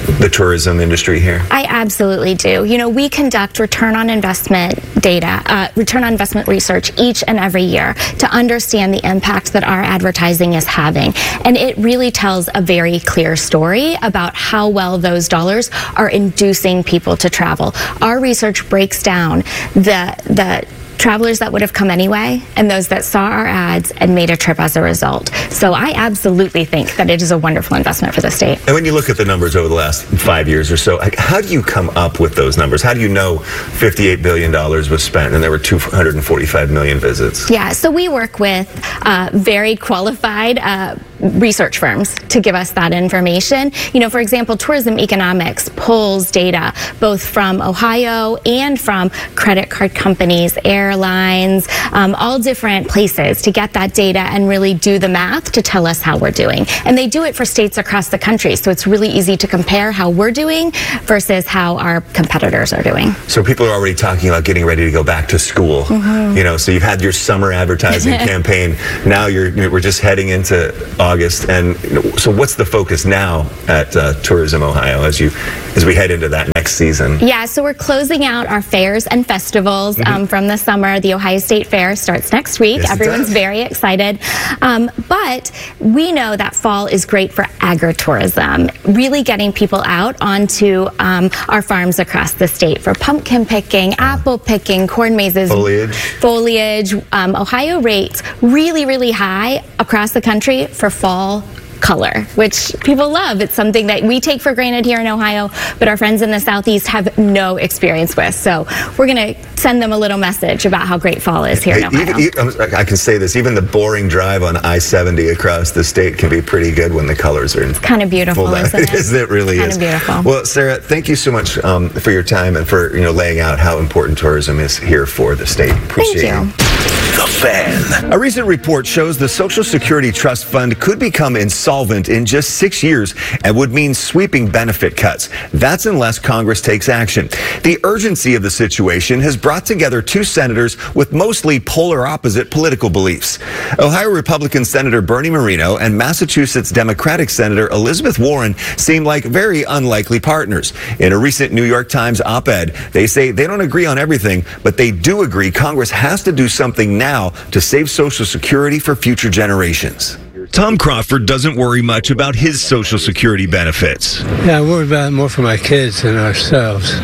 the tourism industry here? I absolutely do. You know, we conduct return on investment data, uh, return on investment research each and every year to understand the impact that our advertising is having. And it really tells a very clear story about how well those dollars are inducing people to travel. Our research breaks down the, the travelers that would have come anyway and those that saw our ads and made a trip as a result. So I absolutely think that it is a wonderful investment for the state. And when you look at the numbers over the last five years or so, how do you come up with those numbers? How do you know fifty-eight billion dollars was spent and there were two hundred forty-five million visits? Yeah, so we work with uh, very qualified uh, research firms to give us that information. You know, for example, Tourism Economics pulls data both from Ohio and from credit card companies, airlines, um, all different places to get that data and really do the math to tell us how we're doing. And they do it for states across the country, so it's really easy to compare how we're doing versus how our competitors are doing. So people are already talking about getting ready to go back to school. Mm-hmm. You know, so you've had your summer advertising campaign. Now you're we're just heading into August, and so what's the focus now at uh, Tourism Ohio as you as we head into that next season? Yeah, so we're closing out our fairs and festivals mm-hmm. um, from the summer. The Ohio State Fair starts next week. Yes, everyone's very excited. Um, but we know that fall is great for agritourism, really getting people out onto um, our farms across the state for pumpkin picking, apple picking, corn mazes, foliage. Foliage. Um, Ohio rates really, really high across the country for fall color, which people love. It's something that we take for granted here in Ohio, but our friends in the Southeast have no experience with. So we're going to send them a little message about how great fall is here in Ohio. Even, even, I can say this, even the boring drive on I seventy across the state can be pretty good when the colors are in. It's kind of beautiful, isn't it? Isn't it really kind is. Kind of beautiful. Well, Sarah, thank you so much um, for your time and for you know laying out how important tourism is here for the state. Appreciate thank you. it. The Fan. A recent report shows the Social Security Trust Fund could become insolvent in just six years and would mean sweeping benefit cuts. That's unless Congress takes action. The urgency of the situation has brought together two senators with mostly polar opposite political beliefs. Ohio Republican Senator Bernie Moreno and Massachusetts Democratic Senator Elizabeth Warren seem like very unlikely partners. In a recent New York Times op-ed, they say they don't agree on everything, but they do agree Congress has to do something now to save Social Security for future generations. Tom Crawford doesn't worry much about his Social Security benefits. Yeah, I worry about it more for my kids than ourselves.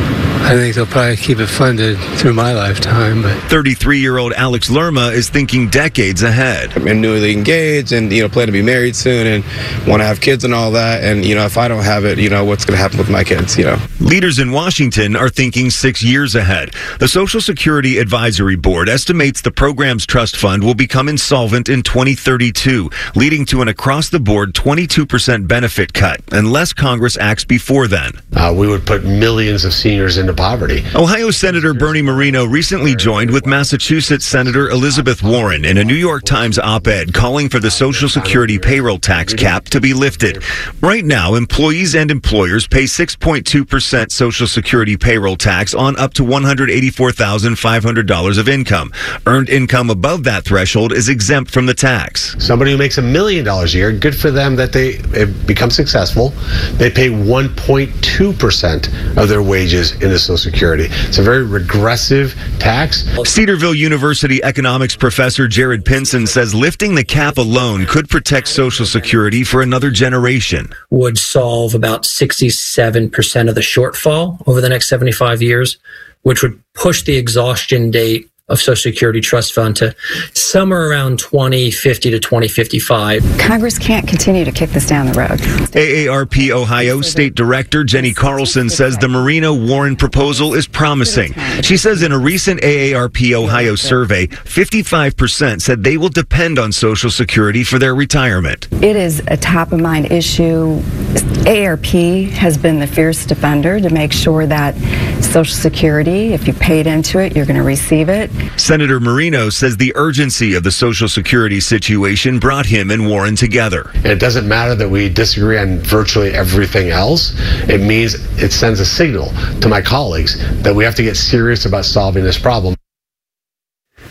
I think they'll probably keep it funded through my lifetime. But thirty-three-year-old Alex Lerma is thinking decades ahead. I'm newly engaged and, you know, plan to be married soon and want to have kids and all that. And, you know, if I don't have it, you know, what's going to happen with my kids, you know? Leaders in Washington are thinking six years ahead. The Social Security Advisory Board estimates the program's trust fund will become insolvent in twenty thirty-two, leading to an across-the-board twenty-two percent benefit cut, unless Congress acts before then. Uh, we would put millions of seniors into poverty. Ohio Senator Bernie Moreno recently joined with Massachusetts Senator Elizabeth Warren in a New York Times op-ed calling for the Social Security payroll tax cap to be lifted. Right now, employees and employers pay six point two percent Social Security payroll tax on up to one hundred eighty-four thousand five hundred dollars of income. Earned income above that threshold is exempt from the tax. Somebody who makes a million dollars a year, good for them that they become successful. They pay one point two percent of their wages in the Social Security. It's a very regressive tax. Cedarville University economics professor Jared Pinson says lifting the cap alone could protect Social Security for another generation. Would solve about sixty-seven percent of the shortfall over the next seventy-five years, which would push the exhaustion date of Social Security Trust Fund to somewhere around twenty fifty to twenty fifty-five. Congress can't continue to kick this down the road. A A R P Ohio State Director Jenny Carlson says the Moreno-Warren proposal is promising. She says in a recent A A R P Ohio survey, fifty-five percent said they will depend on Social Security for their retirement. It is a top-of-mind issue. A A R P has been the fierce defender to make sure that Social Security, if you paid into it, you're going to receive it. Senator Moreno says the urgency of the Social Security situation brought him and Warren together. And it doesn't matter that we disagree on virtually everything else. It means it sends a signal to my colleagues that we have to get serious about solving this problem.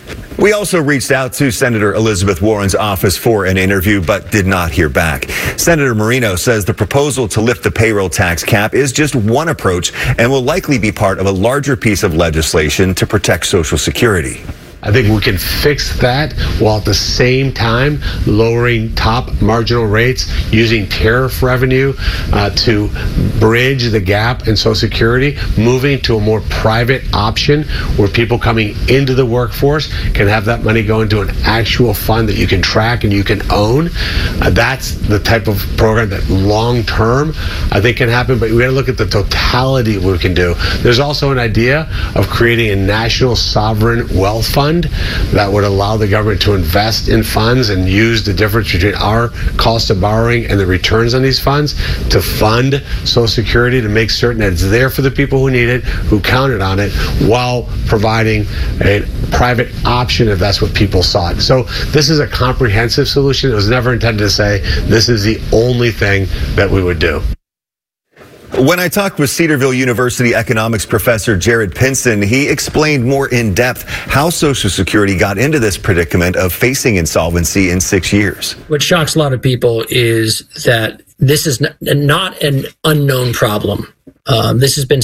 We also reached out to Senator Elizabeth Warren's office for an interview, but did not hear back. Senator Marino says the proposal to lift the payroll tax cap is just one approach and will likely be part of a larger piece of legislation to protect Social Security. I think we can fix that while at the same time lowering top marginal rates, using tariff revenue uh, to bridge the gap in Social Security, moving to a more private option where people coming into the workforce can have that money go into an actual fund that you can track and you can own. Uh, that's the type of program that long term I think can happen, but we got to look at the totality of what we can do. There's also an idea of creating a national sovereign wealth fund that would allow the government to invest in funds and use the difference between our cost of borrowing and the returns on these funds to fund Social Security, to make certain that it's there for the people who need it, who counted on it, while providing a private option if that's what people sought. So this is a comprehensive solution. It was never intended to say this is the only thing that we would do. When I talked with Cedarville University economics professor Jared Pinson, he explained more in depth how Social Security got into this predicament of facing insolvency in six years. What shocks a lot of people is that this is not an unknown problem. Um, this has been